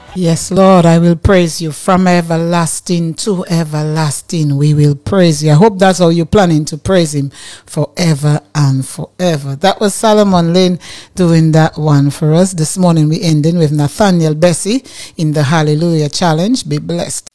Yes, Lord, I will praise you from everlasting to everlasting. We will praise you. I hope that's how you're planning to praise him forever and forever. That was Solomon Lane doing that one for us. This morning we ending with Nathaniel Bessie in the Hallelujah Challenge. Be blessed.